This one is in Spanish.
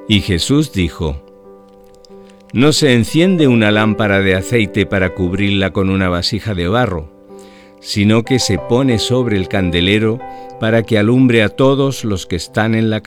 Y Jesús dijo: No se enciende una lámpara de aceite para cubrirla con una vasija de barro, sino que se pone sobre el candelero para que alumbre a todos los que están en la casa.